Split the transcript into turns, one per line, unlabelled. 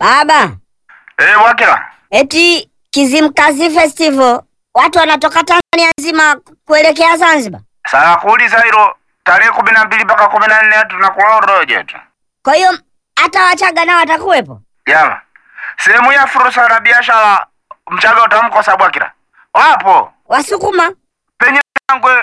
Baba.
Wakila.
Eti Kizimkazi Festival watu wanatoka Tanzania nzima kuelekea Zanzibar.
Sasa kuuliza hilo tarehe 12 mpaka 14 tunakula roje tu.
Kwa hiyo hata Wachaga nao watakuwepo?
Yama. Sehemu ya fursa na biashara Mchaga utamkosa Bwakila. Wapo.
Wasukuma
Penye ngwe